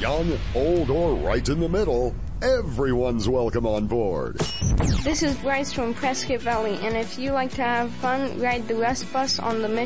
Young, old, or right in the middle, everyone's welcome on board. This is Bryce from Prescott Valley, and if you like to have fun, ride the Rust Bus on the Mission